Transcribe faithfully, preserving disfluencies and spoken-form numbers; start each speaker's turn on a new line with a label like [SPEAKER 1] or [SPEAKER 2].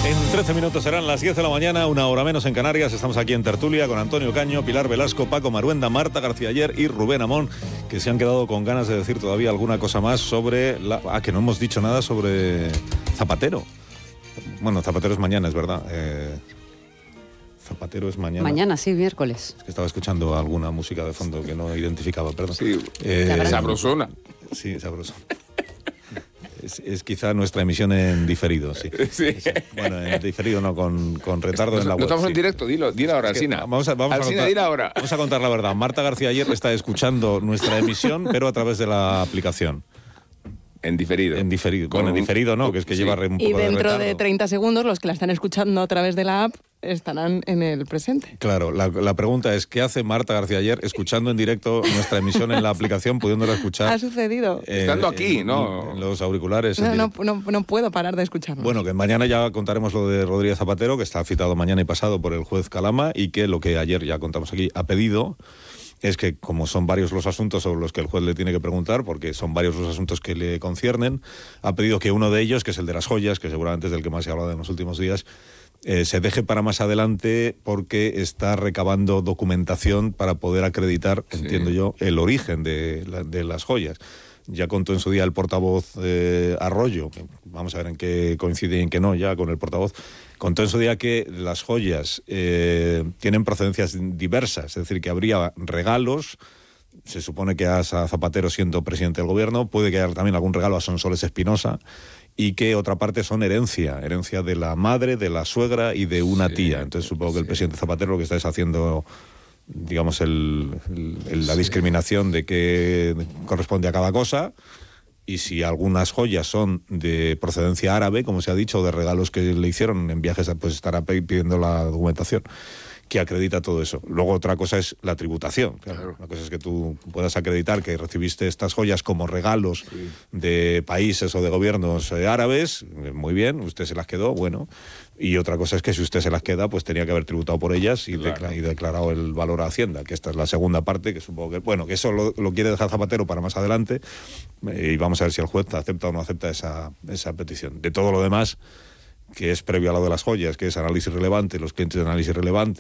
[SPEAKER 1] En trece minutos serán las diez de la mañana, una hora menos en Canarias. Estamos aquí en tertulia con Antonio Caño, Pilar Velasco, Paco Maruenda, Marta García Ayer y Rubén Amón, que se han quedado con ganas de decir todavía alguna cosa más sobre... la Ah, que no hemos dicho nada sobre Zapatero. Bueno, Zapatero es mañana, es verdad. Eh... Zapatero es mañana.
[SPEAKER 2] Mañana, sí, miércoles.
[SPEAKER 1] Es que estaba escuchando alguna música de fondo que no identificaba, perdón.
[SPEAKER 3] Sí,
[SPEAKER 1] eh...
[SPEAKER 3] sabrosona.
[SPEAKER 1] Sí, sabrosona. Es, es quizá nuestra emisión en diferido, sí.
[SPEAKER 3] Sí.
[SPEAKER 1] Es, bueno, en diferido no, con, con retardo
[SPEAKER 3] no,
[SPEAKER 1] en la web.
[SPEAKER 3] No estamos
[SPEAKER 1] sí.
[SPEAKER 3] en directo, dilo, dilo ahora, Alsina.
[SPEAKER 1] Vamos a, vamos,
[SPEAKER 3] Alsina,
[SPEAKER 1] a
[SPEAKER 3] dilo
[SPEAKER 1] contar,
[SPEAKER 3] ahora.
[SPEAKER 1] vamos a contar la verdad. Marta García Ayer está escuchando nuestra emisión, pero a través de la aplicación.
[SPEAKER 3] En diferido.
[SPEAKER 1] En diferido.
[SPEAKER 3] Con
[SPEAKER 1] Bueno, en
[SPEAKER 3] un,
[SPEAKER 1] diferido no, que es que
[SPEAKER 3] sí.
[SPEAKER 1] lleva un poco
[SPEAKER 4] Y dentro
[SPEAKER 1] de,
[SPEAKER 4] de, de treinta segundos, los que la están escuchando a través de la app estarán en el presente.
[SPEAKER 1] Claro, la, la pregunta es, ¿qué hace Marta García Ayer escuchando en directo nuestra emisión en la aplicación, pudiéndola escuchar?
[SPEAKER 4] Ha sucedido.
[SPEAKER 1] Eh,
[SPEAKER 3] Estando aquí,
[SPEAKER 1] en,
[SPEAKER 3] ¿no?
[SPEAKER 1] En los auriculares.
[SPEAKER 4] No, no, no, no puedo parar de escucharlo.
[SPEAKER 1] Bueno, que mañana ya contaremos lo de Rodríguez Zapatero, que está citado mañana y pasado por el juez Calama, y que lo que ayer ya contamos aquí ha pedido es que, como son varios los asuntos sobre los que el juez le tiene que preguntar, porque son varios los asuntos que le conciernen, ha pedido que uno de ellos, que es el de las joyas, que seguramente es del que más se ha hablado en los últimos días, eh, se deje para más adelante porque está recabando documentación para poder acreditar, sí. entiendo yo, el origen de, la, de las joyas. Ya contó en su día el portavoz eh, Arroyo, vamos a ver en qué coincide y en qué no ya con el portavoz, contó en su día que las joyas eh, tienen procedencias diversas, es decir, que habría regalos, se supone que a Zapatero siendo presidente del gobierno, puede que haya también algún regalo a Sonsoles Espinosa, y que otra parte son herencia, herencia de la madre, de la suegra y de una sí, tía. Entonces supongo que el sí. presidente Zapatero lo que está es haciendo... digamos, el, el, la discriminación de qué corresponde a cada cosa, y si algunas joyas son de procedencia árabe, como se ha dicho, o de regalos que le hicieron en viajes, pues estará pidiendo la documentación que acredita todo eso. Luego otra cosa es la tributación. Claro. Una cosa es que tú puedas acreditar que recibiste estas joyas como regalos sí. de países o de gobiernos eh, árabes, muy bien, usted se las quedó, bueno. Y otra cosa es que si usted se las queda, pues tenía que haber tributado por ellas y, claro. decla- y declarado el valor a Hacienda, que esta es la segunda parte, que supongo que, bueno, que eso lo, lo quiere dejar Zapatero para más adelante, eh, y vamos a ver si el juez acepta o no acepta esa, esa petición. De todo lo demás, que es previo a lo de las joyas, que es análisis relevante, los clientes de análisis relevante,